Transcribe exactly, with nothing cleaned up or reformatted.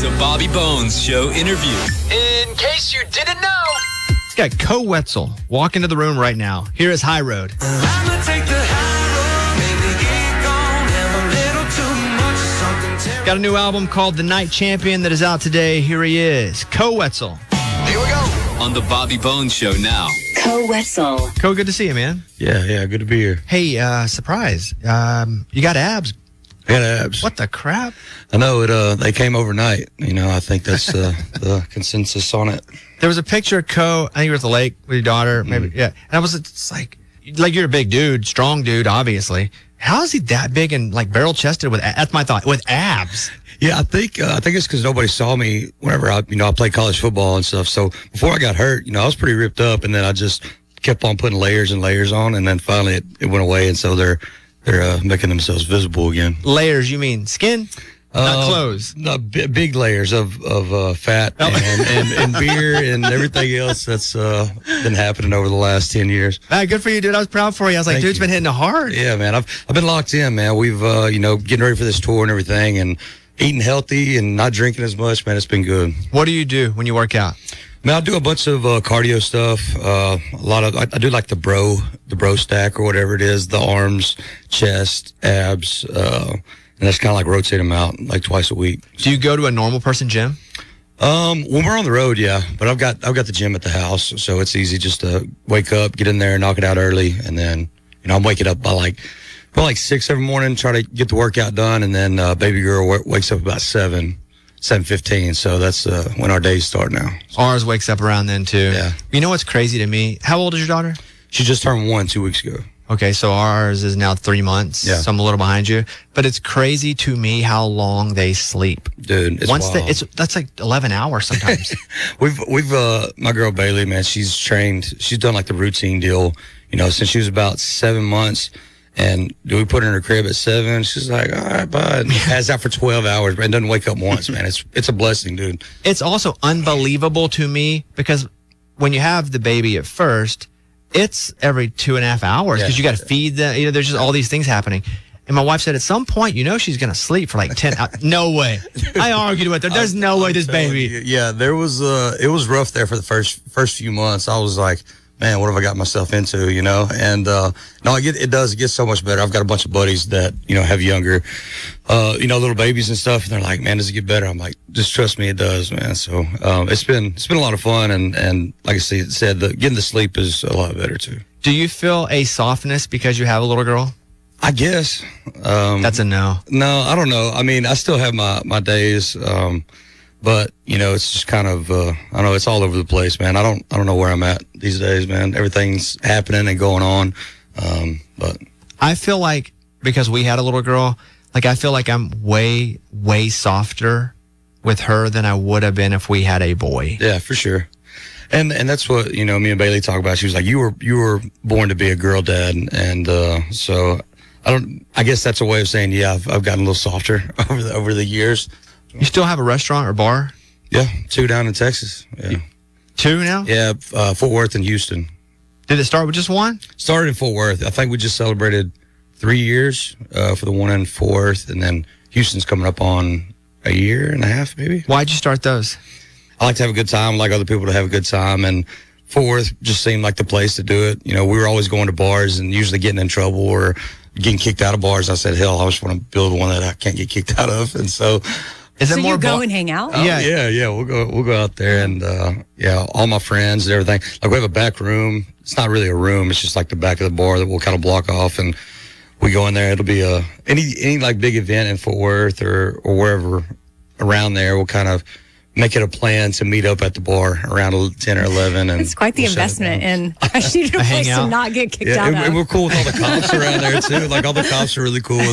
The Bobby Bones Show interview. In case you didn't know. It's got Co Wetzel walk into the room right now. Here is High Road. I'ma take the high road, maybe get gone, have a little too much of something. Got a new album called The Night Champion that is out today. Here he is, Co Wetzel. Here we go. On The Bobby Bones Show now. Co Wetzel. Co, good to see you, man. Yeah, yeah, good to be here. Hey, uh, surprise. Um, you got abs. I got abs. What the crap? I know it. Uh, they came overnight. You know, I think that's uh, the consensus on it. There was a picture of Co. I think you were at the lake with your daughter, maybe. Mm. Yeah. And I was it's like, like you're a big dude, strong dude, obviously. How is he that big and like barrel chested with? That's my thought. With abs. Yeah, I think uh, I think it's because nobody saw me whenever I, you know, I played college football and stuff. So before I got hurt, you know, I was pretty ripped up, and then I just kept on putting layers and layers on, and then finally it, it went away, and so they're they're uh, making themselves visible again. Layers, you mean skin? Not Uh, clothes. No, b- big layers of of uh, fat Oh. and, and, and beer and everything else that's uh, been happening over the last ten years. Ah, good for you, dude. I was proud for you. I was like, Thank dude's you. been hitting it hard. Yeah, man, I've I've been locked in, man. We've uh, you know, getting ready for this tour and everything, and eating healthy and not drinking as much, man. It's been good. What do you do when you work out? Man, I do a bunch of uh, cardio stuff. Uh, a lot of I, I do like the bro, the bro stack or whatever it is. The arms, chest, abs, uh, and that's kind of like rotate them out like twice a week. Do you go to a normal person gym? Um, when we're on the road, yeah, but I've got I've got the gym at the house, so it's easy just to wake up, get in there, knock it out early, and then you know I'm waking up by like by like six every morning, try to get the workout done, and then uh, baby girl w- wakes up about seven. seven fifteen, so that's uh, when our days start now. Ours wakes up around then too. Yeah. You know what's crazy to me? How old is your daughter? She just turned one two weeks ago. Okay, so ours is now three months. Yeah. So I'm a little behind you. But it's crazy to me how long they sleep. Dude, it's Once wild. they, it's that's like eleven hours sometimes. We've we've uh my girl Bailey, man, she's trained. She's done like the routine deal, you know, since she was about seven months. And do we put her in her crib at seven? She's like, all right, bud. Has that for twelve hours, but doesn't wake up once, man. It's it's a blessing, dude. It's also unbelievable to me because when you have the baby at first, it's every two and a half hours because Yeah. you got to feed them. You know, there's just all these things happening. And my wife said, at some point, you know, she's going to sleep for like ten hours. No way. I argued with her. There's no way this Telling baby. you, yeah, there was uh, it was rough there for the first first few months. I was like, man, what have I got myself into, you know? And uh, no, it, get, it does get so much better. I've got a bunch of buddies that, you know, have younger, uh, you know, little babies and stuff. And they're like, man, does it get better? I'm like, just trust me, it does, man. So um, it's been it's been a lot of fun. And, and like I said, the, getting the sleep is a lot better, too. Do you feel a softness because you have a little girl? I guess. Um, That's a no. No, I don't know. I mean, I still have my, my days. Um, But, you know, it's just kind of, uh, I don't know, it's all over the place, man. I don't I don't know where I'm at these days, man. Everything's happening and going on. Um, but I feel like because we had a little girl, like I feel like I'm way, way softer with her than I would have been if we had a boy. yeah, for sure. And and that's what, you know, me and Bailey talk about. She was like, you were you were born to be a girl dad. And, and uh, so I don't, I guess that's a way of saying, yeah, I've, I've gotten a little softer over the, over the years. You still have a restaurant or bar? Yeah, two down in Texas. Yeah, Two now? yeah, uh, Fort Worth and Houston. Did it start with just one? Started in Fort Worth. I think we just celebrated three years uh, for the one in Fort Worth, and then Houston's coming up on a year and a half, maybe. Why'd you start those? I like to have a good time. I like other people to have a good time, and Fort Worth just seemed like the place to do it. You know, we were always going to bars and usually getting in trouble or getting kicked out of bars. I said, hell, I just want to build one that I can't get kicked out of, and so. Is So it more you go bar- and hang out? Oh, Yeah. yeah, yeah. We'll go. We'll go out there, and uh, yeah, all my friends and everything. Like we have a back room. It's not really a room. It's just like the back of the bar that we'll kind of block off, and we go in there. It'll be a any any like big event in Fort Worth or or wherever around there. We'll kind of make it a plan to meet up at the bar around ten or eleven. And It's quite the we'll set it investment down. in actually a place hangout. to not get kicked Yeah, out and, of. and we're cool with all the cops around there too. Like all the cops are really cool.